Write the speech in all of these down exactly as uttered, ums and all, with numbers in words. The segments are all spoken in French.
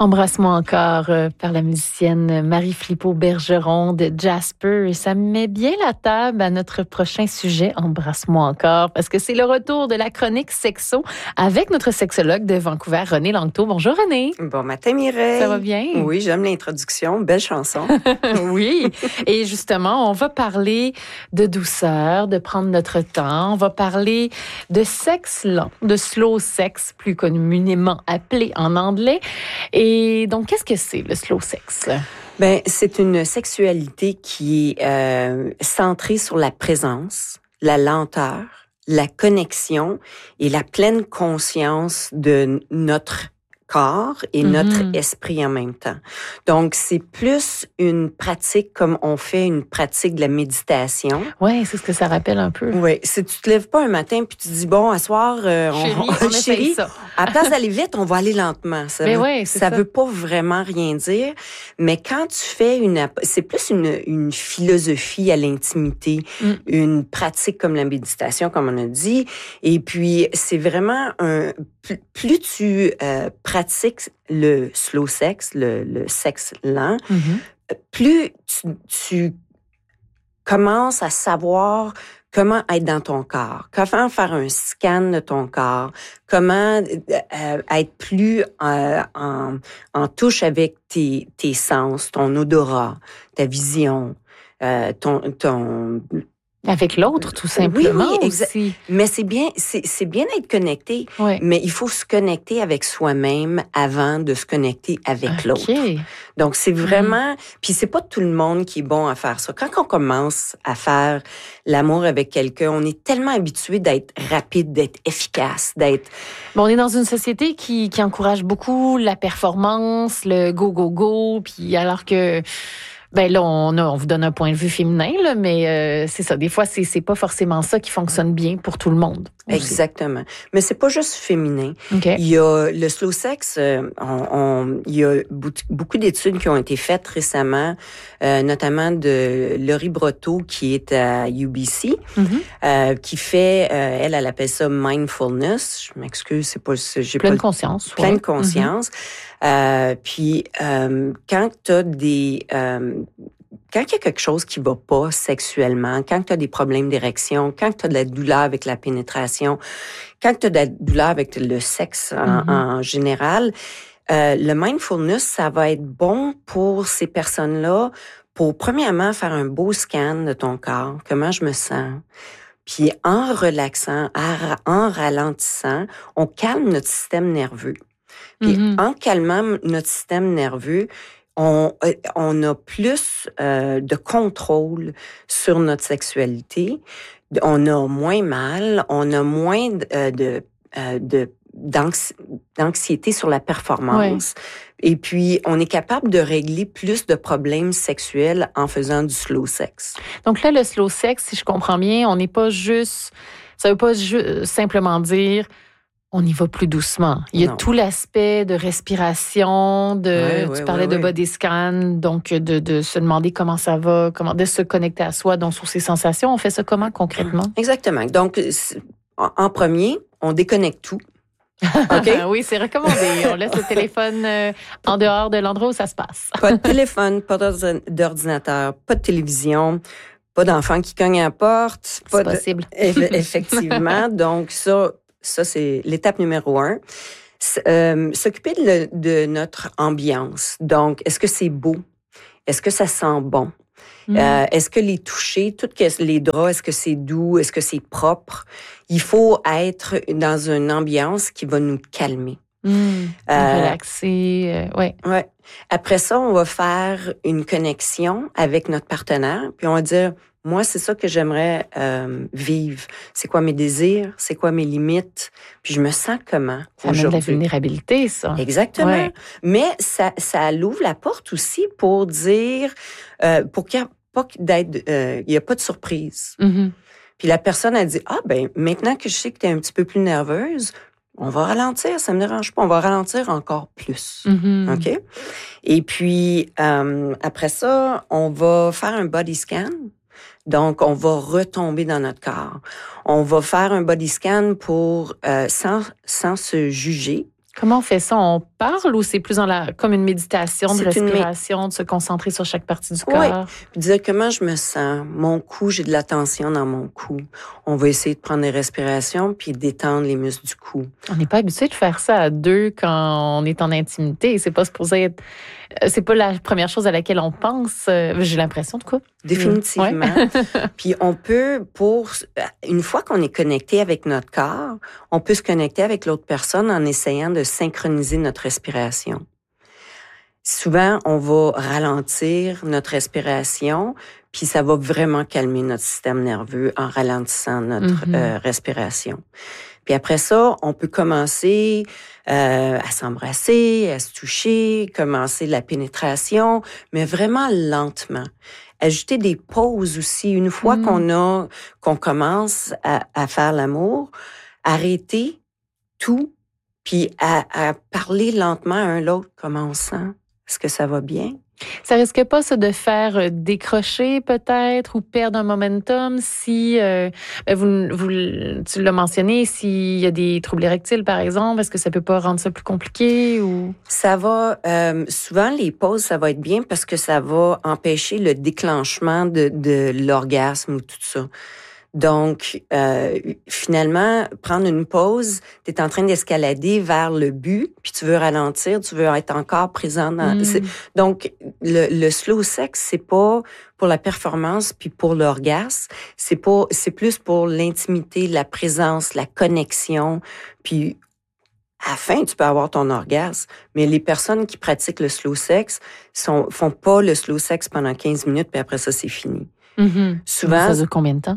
Embrasse-moi encore euh, par la musicienne Marie Philippot-Bergeron de Jasper. Et ça met bien la table à notre prochain sujet, Embrasse-moi encore, parce que c'est le retour de la chronique sexo avec notre sexologue de Vancouver, Renée Langto. Bonjour Renée. Bon matin Mireille. Ça va bien? Oui, j'aime l'introduction. Belle chanson. Oui. Et justement, on va parler de douceur, de prendre notre temps. On va parler de sexe lent, de slow sex, plus communément appelé en anglais. Et Et donc, qu'est-ce que c'est le slow sex? Ben, c'est une sexualité qui est euh, centrée sur la présence, la lenteur, la connexion et la pleine conscience de notre corps et mm-hmm. notre esprit en même temps. Donc, c'est plus une pratique comme on fait une pratique de la méditation. Oui, c'est ce que ça rappelle un peu. Oui, si tu te lèves pas un matin puis tu te dis, bon, à soir, euh, chérie, on, on chérie, ça. à place d'aller vite, on va aller lentement. Ça mais veut, ouais, ça, ça veut pas vraiment rien dire, mais quand tu fais une, c'est plus une, une philosophie à l'intimité, mm. une pratique comme la méditation, comme on a dit, et puis c'est vraiment un, plus, plus tu euh, pratiques le slow sex, le, le sexe lent, mm-hmm. plus tu, tu commences à savoir comment être dans ton corps, comment faire un scan de ton corps, comment euh, être plus euh, en, en touche avec tes, tes sens, ton odorat, ta vision, euh, ton... ton avec l'autre, tout simplement. Oui, oui, exa- aussi. Mais c'est bien, c'est, c'est bien d'être connecté. Oui. Mais il faut se connecter avec soi-même avant de se connecter avec okay. l'autre. Donc, c'est vraiment... Mmh. Puis c'est pas tout le monde qui est bon à faire ça. Quand on commence à faire l'amour avec quelqu'un, on est tellement habitué d'être rapide, d'être efficace, d'être... Bon, on est dans une société qui, qui encourage beaucoup la performance, le go, go, go. Puis alors que... Ben là, on, a, on vous donne un point de vue féminin, là, mais euh, c'est ça. Des fois, c'est, c'est pas forcément ça qui fonctionne bien pour tout le monde. Aussi. Exactement. Mais c'est pas juste féminin. Okay. Il y a le slow sex. Euh, on, on, il y a beaucoup d'études qui ont été faites récemment, euh, notamment de Laurie Brotteau qui est à U B C, mm-hmm. euh, qui fait, euh, elle, elle appelle ça mindfulness. Je m'excuse, c'est pas, j'ai pleine pas conscience. Pleine ouais. conscience. Mm-hmm. Euh, puis euh, quand tu as des euh, quand il y a quelque chose qui va pas sexuellement, quand tu as des problèmes d'érection, quand tu as de la douleur avec la pénétration, quand tu as de la douleur avec le sexe en, mm-hmm. en général, euh, le mindfulness, ça va être bon pour ces personnes-là pour premièrement faire un beau scan de ton corps, comment je me sens. Puis en relaxant, en ralentissant, on calme notre système nerveux. Puis mm-hmm. en calmant notre système nerveux, on, on a plus euh, de contrôle sur notre sexualité. On a moins mal, on a moins de, de, de d'anxi- d'anxiété sur la performance. Ouais. Et puis, on est capable de régler plus de problèmes sexuels en faisant du slow sex. Donc là, le slow sex, si je comprends bien, on n'est pas juste... Ça veut pas ju- simplement dire... On y va plus doucement. Il y a non. tout l'aspect de respiration, de ouais, ouais, tu parlais ouais, de body scan, donc de, de se demander comment ça va, comment de se connecter à soi, donc sur ses sensations. On fait ça comment concrètement? Exactement. Donc, en premier, on déconnecte tout. Okay? Oui, c'est recommandé. On laisse le téléphone euh, en dehors de l'endroit où ça se passe. Pas de téléphone, pas d'ordinateur, pas de télévision. Pas d'enfant qui cogne à la porte. Pas c'est possible. De... Effectivement. Donc, ça... Ça, c'est l'étape numéro un. Euh, s'occuper de, de notre ambiance. Donc, est-ce que c'est beau? Est-ce que ça sent bon? Mm. Euh, est-ce que les touchés, toutes les draps, est-ce que c'est doux? Est-ce que c'est propre? Il faut être dans une ambiance qui va nous calmer. Mm. Euh, Relaxer, euh, ouais. Ouais. Après ça, on va faire une connexion avec notre partenaire, puis on va dire... Moi, c'est ça que j'aimerais euh, vivre. C'est quoi mes désirs? C'est quoi mes limites? Puis je me sens comment ça aujourd'hui? Ça amène de la vulnérabilité, ça. Exactement. Ouais. Mais ça, ça l'ouvre la porte aussi pour dire, euh, pour qu'il n'y ait pas d'être, euh, il y a pas de surprise. Mm-hmm. Puis la personne a dit, ah ben maintenant que je sais que tu es un petit peu plus nerveuse, on va ralentir, ça me dérange pas, on va ralentir encore plus. Mm-hmm. OK? Et puis, euh, après ça, on va faire un body scan. Donc, on va retomber dans notre corps. On va faire un body scan pour euh, sans, sans se juger. Comment on fait ça? On parle ou c'est plus dans la, comme une méditation de C'est respiration, une... de se concentrer sur chaque partie du corps? Oui. Puis dire comment je me sens. Mon cou, j'ai de la tension dans mon cou. On va essayer de prendre des respirations puis détendre les muscles du cou. On n'est pas habitué de faire ça à deux quand on est en intimité. C'est pas supposé être... C'est pas la première chose à laquelle on pense. J'ai l'impression, de quoi? Définitivement. Ouais. Puis on peut, pour une fois qu'on est connecté avec notre corps, on peut se connecter avec l'autre personne en essayant de synchroniser notre respiration. Souvent, on va ralentir notre respiration, puis ça va vraiment calmer notre système nerveux en ralentissant notre mm-hmm. euh, respiration. Puis après ça, on peut commencer euh, à s'embrasser, à se toucher, commencer la pénétration, mais vraiment lentement. Ajouter des pauses aussi. Une fois mmh. qu'on a, qu'on commence à, à faire l'amour, arrêter tout, puis à, à parler lentement à un l'autre. Comment on sent? Est-ce que ça va bien? Ça risque pas ça de faire décrocher peut-être ou perdre un momentum si euh, vous, vous tu l'as mentionné, s'il y a des troubles érectiles par exemple, est-ce que ça peut pas rendre ça plus compliqué ou ça va euh, souvent les pauses ça va être bien parce que ça va empêcher le déclenchement de, de l'orgasme ou tout ça. Donc, euh, finalement, prendre une pause, tu es en train d'escalader vers le but, puis tu veux ralentir, tu veux être encore présent dans... Mm. C'est, donc, le, le slow sex, c'est pas pour la performance puis pour l'orgasme, c'est pas, c'est plus pour l'intimité, la présence, la connexion, puis à la fin, tu peux avoir ton orgasme, mais les personnes qui pratiquent le slow sex sont, font pas le slow sex pendant quinze minutes, puis après ça, c'est fini. Mm-hmm. Souvent... Ça dure combien de temps?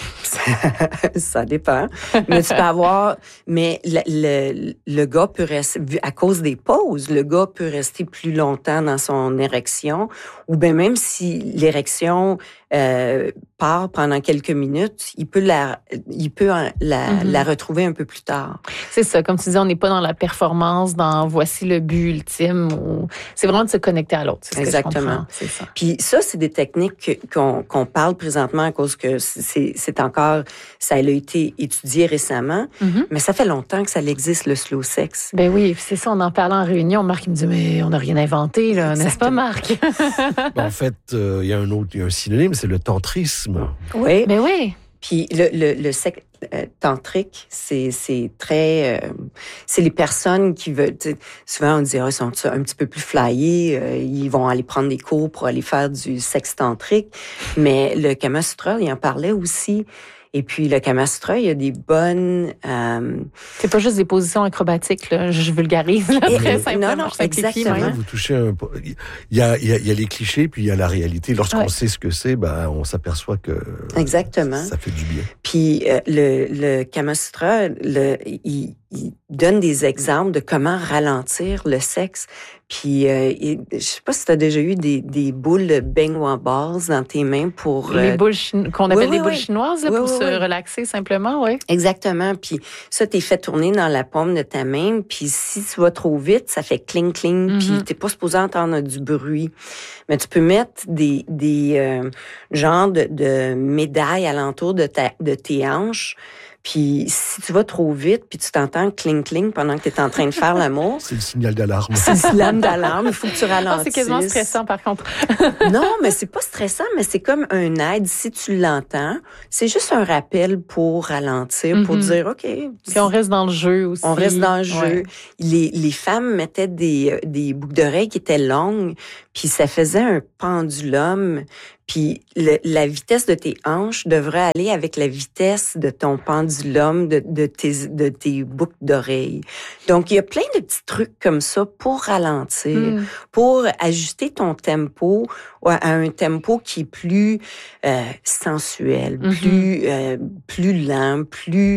Ça dépend. Mais tu peux avoir, mais le, le, le gars peut rester, à cause des pauses, le gars peut rester plus longtemps dans son érection, ou bien même si l'érection euh, part pendant quelques minutes, il peut la, il peut la, mm-hmm. la retrouver un peu plus tard. C'est ça, comme tu dis, on n'est pas dans la performance, dans voici le but ultime. Ou... C'est vraiment de se connecter à l'autre. C'est ce Exactement. Que je comprends. C'est ça. Puis ça, c'est des techniques qu'on, qu'on parle présentement à cause que c'est, c'est encore, ça a été étudié récemment, mm-hmm. mais ça fait longtemps que ça existe le slow sex. Ben oui, c'est ça. On en parlait en réunion. Marc il me dit mais on n'a rien inventé, là, n'est-ce pas, Marc? En fait, il euh, y a un autre, il y a un synonyme, c'est le tantrisme. Oui. Ben oui. Puis le, le, le sexe euh, tantrique, c'est, c'est très... Euh, c'est les personnes qui veulent... Souvent, on dit, ah, ils sont un petit peu plus flyés, euh, ils vont aller prendre des cours pour aller faire du sexe tantrique. Mais le Kama Sutra, il en parlait aussi. Et puis, le Kama Sutra, il y a des bonnes... Euh... C'est pas juste des positions acrobatiques, là. Je vulgarise, là, et, très simplement. Non, non, exactement. Vous touchez un... Il y a, il y a, il y a les clichés, puis il y a la réalité. Lorsqu'on ouais. sait ce que c'est, ben, on s'aperçoit que... Exactement. Ça fait du bien. Puis, euh, le, le Kama Sutra, le, il, il donne des exemples de comment ralentir le sexe. Puis, euh, et, je sais pas si tu as déjà eu des, des boules de baignoire balls dans tes mains pour... Euh... Les boules chino... qu'on appelle oui, des oui, boules oui. chinoises, là, oui, pour oui, se oui. relaxer simplement, oui. Exactement. Puis ça, t'es fait tourner dans la paume de ta main. Puis si tu vas trop vite, ça fait cling, cling. Mm-hmm. Puis t'es pas supposé entendre du bruit. Mais tu peux mettre des, des euh, genres de, de médailles alentour de, ta, de tes hanches. Puis si tu vas trop vite, puis tu t'entends cling-cling pendant que tu es en train de faire l'amour... C'est le signal d'alarme. C'est le signal d'alarme, il faut que tu ralentisses. Oh, c'est quasiment stressant, par contre. Non, mais c'est pas stressant, mais c'est comme un aide. Si tu l'entends, c'est juste un rappel pour ralentir, mm-hmm. pour dire, OK... Puis on reste dans le jeu aussi. On reste dans le jeu. Ouais. Les, les femmes mettaient des, des boucles d'oreilles qui étaient longues, puis ça faisait un pendulum... Puis le, la vitesse de tes hanches devrait aller avec la vitesse de ton pendulum, de, de, tes, de tes boucles d'oreilles. Donc, il y a plein de petits trucs comme ça pour ralentir, mm. pour ajuster ton tempo à un tempo qui est plus euh, sensuel, mm-hmm. plus, euh, plus lent, plus...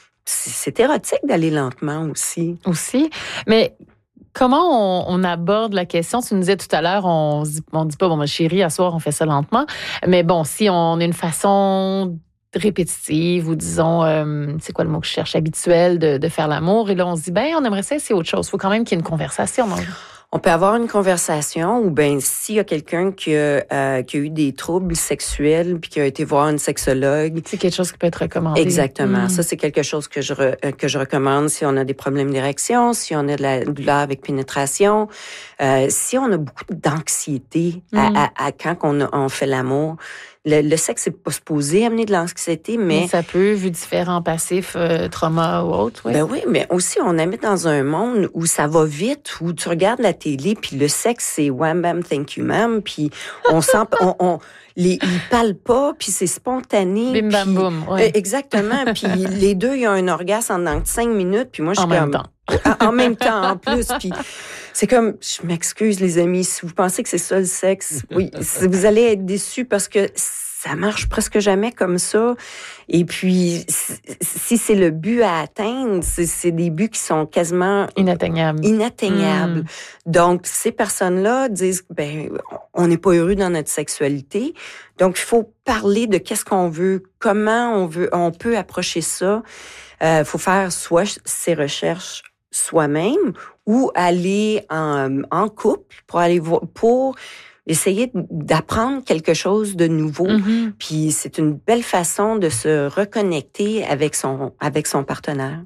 C'est érotique d'aller lentement aussi. Aussi, mais... Comment on, on aborde la question? Tu nous disais tout à l'heure, on se dit, on dit pas, bon, ma chérie, à soir, on fait ça lentement. Mais bon, si on a une façon répétitive ou disons, euh, c'est quoi le mot que je cherche, habituel de, de faire l'amour, et là, on se dit, ben, on aimerait ça essayer autre chose. Il faut quand même qu'il y ait une conversation. Donc. On peut avoir une conversation ou bien s'il y a quelqu'un qui a, euh, qui a eu des troubles sexuels puis qui a été voir une sexologue. C'est quelque chose qui peut être recommandé. Exactement. Mm. Ça, c'est quelque chose que je, re, que je recommande si on a des problèmes d'érection, si on a de la douleur avec pénétration, euh, si on a beaucoup d'anxiété mm. à, à, à quand on, a, on fait l'amour. Le, le sexe n'est pas supposé amener de l'anxiété, mais... mais ça peut, vu différents passifs, euh, traumas ou autres. Oui. Ben oui, mais aussi, on habite dans un monde où ça va vite, où tu regardes la télé, puis le sexe, c'est wham, bam, thank you, ma'am, puis on sent... on, on, les, ils parlent pas, puis c'est spontané. Bim, bam, boum. Ouais. Exactement. Puis les deux, il y a un orgasme en, en cinq minutes, puis moi, je suis en comme... même temps. En, en même temps, en plus, puis... C'est comme, je m'excuse, les amis, si vous pensez que c'est ça le sexe, oui, vous allez être déçus parce que ça marche presque jamais comme ça. Et puis, si c'est le but à atteindre, c'est, c'est des buts qui sont quasiment inatteignables. Inatteignables. Mm. Donc, ces personnes-là disent, ben, on n'est pas heureux dans notre sexualité. Donc, il faut parler de qu'est-ce qu'on veut, comment on veut, on peut approcher ça. Il euh, faut faire soit ses recherches soi-même ou aller en, en couple pour aller voir, pour essayer d'apprendre quelque chose de nouveau. Mm-hmm. Puis c'est une belle façon de se reconnecter avec son, avec son partenaire.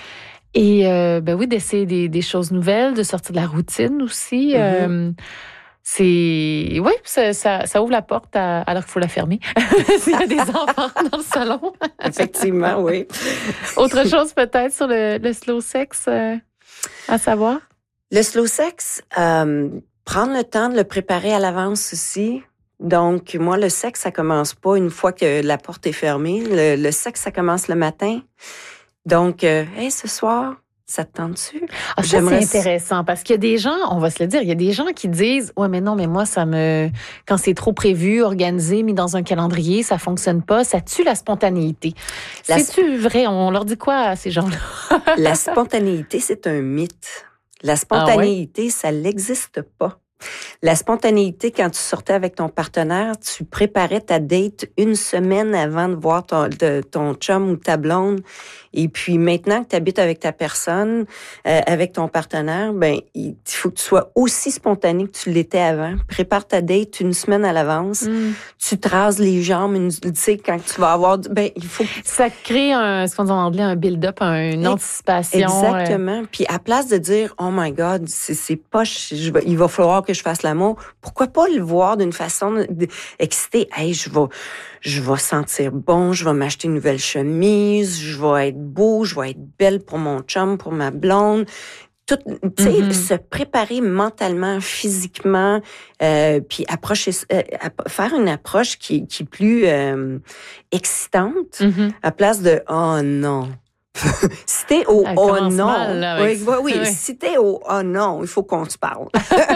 Et euh, ben oui, d'essayer des, des choses nouvelles, de sortir de la routine aussi. Mm-hmm. Euh, c'est oui, ça, ça, ça ouvre la porte à, alors qu'il faut la fermer. S'il y a des enfants dans le salon. Effectivement, oui. Autre chose peut-être sur le, le slow sex euh, à savoir? Le slow sex, euh, prendre le temps de le préparer à l'avance aussi. Donc, moi, le sexe, ça commence pas une fois que la porte est fermée. Le, le sexe, ça commence le matin. Donc, euh, hey, ce soir, ça te tente-tu? Ah, ça, c'est intéressant parce qu'il y a des gens, on va se le dire, il y a des gens qui disent « Ouais, mais non, mais moi, ça me... Quand c'est trop prévu, organisé, mis dans un calendrier, ça fonctionne pas, ça tue la spontanéité. » C'est-tu vrai? On leur dit quoi à ces gens-là? La spontanéité, c'est un mythe. La spontanéité, ah ouais? Ça n'existe pas. La spontanéité, quand tu sortais avec ton partenaire, tu préparais ta date une semaine avant de voir ton, de, ton chum ou ta blonde. Et puis maintenant que tu habites avec ta personne, euh, avec ton partenaire, ben il faut que tu sois aussi spontané que tu l'étais avant. Prépare ta date une semaine à l'avance. Mm. Tu te rases les jambes, une, tu sais, quand tu vas avoir... Ben, il faut... Ça crée un, ce qu'on dit en anglais, un build-up, une anticipation. Exactement. Euh... Puis à place de dire « Oh my God, c'est, c'est pas... Je vais, il va falloir que je fasse l'amour », pourquoi pas le voir d'une façon excitée? « Hey, je vais... Je vais sentir bon, je vais m'acheter une nouvelle chemise, je vais être beau, je vais être belle pour mon chum, pour ma blonde. » Tout, tu sais, mm-hmm. se préparer mentalement, physiquement, euh, puis approcher, euh, faire une approche qui, qui est plus euh, excitante, mm-hmm. à place de « Oh non ». Si t'es au « Oh non mal, », oui, oui, oui, si t'es au « Oh non », il faut qu'on se parle.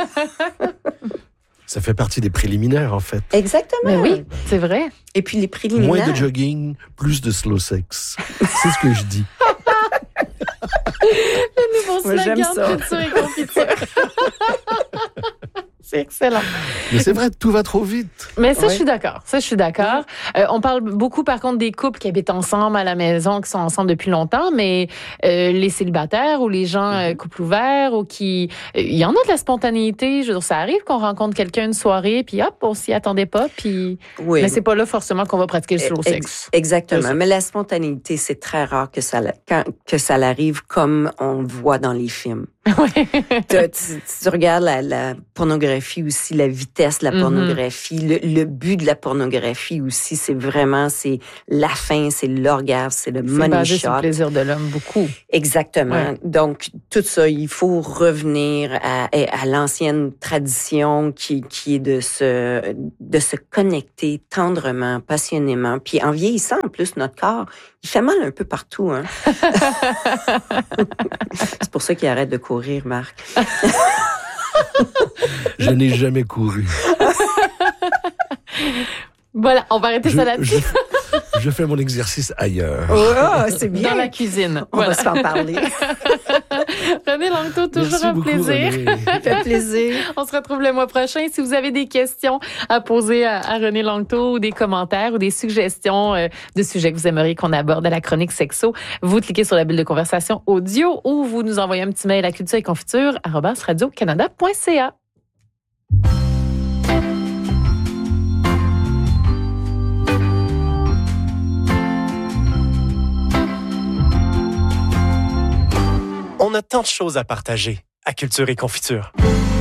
Ça fait partie des préliminaires, en fait. Exactement. Mais oui, c'est vrai. Et puis les préliminaires... Moins de jogging, plus de slow sex. C'est ce que je dis. Le nouveau slogan, friture et confiture. C'est excellent. Mais c'est vrai, tout va trop vite. Mais ça, ouais. je suis d'accord. Ça, je suis d'accord. Euh, on parle beaucoup, par contre, des couples qui habitent ensemble à la maison, qui sont ensemble depuis longtemps, mais euh, les célibataires ou les gens euh, couples ouverts ou qui... Il euh, y en a de la spontanéité. Je veux dire, ça arrive qu'on rencontre quelqu'un une soirée, puis hop, on s'y attendait pas, puis... Oui. Mais c'est pas là forcément qu'on va pratiquer le slow sex. Exactement. Mais la spontanéité, c'est très rare que ça, quand, que ça l'arrive comme on le voit dans les films. Oui. tu, tu, tu regardes la, la pornographie aussi, la vitesse de la pornographie, mm-hmm. le, le but de la pornographie aussi, c'est vraiment, c'est la fin, c'est l'orgasme, c'est le c'est money basé shot. C'est le plaisir de l'homme, beaucoup. Exactement. Ouais. Donc, tout ça, il faut revenir à, à l'ancienne tradition qui, qui est de se, de se connecter tendrement, passionnément. Puis en vieillissant, en plus, notre corps, il fait mal un peu partout. Hein? C'est pour ça qu'il arrête de courir, Marc. Je n'ai jamais couru. Voilà, on va arrêter je, ça là-dessus. Je, je fais mon exercice ailleurs. Oh, c'est bien. Dans la cuisine. On Voilà. va s'en parler. René Langto, toujours Merci un beaucoup, plaisir. René. Ça fait plaisir. On se retrouve le mois prochain. Si vous avez des questions à poser à, à René Langto ou des commentaires ou des suggestions euh, de sujets que vous aimeriez qu'on aborde à la chronique sexo, vous cliquez sur la bulle de conversation audio ou vous nous envoyez un petit mail à culture et confiture arobase radio canada point c a. On a tant de choses à partager à Culture et Confiture.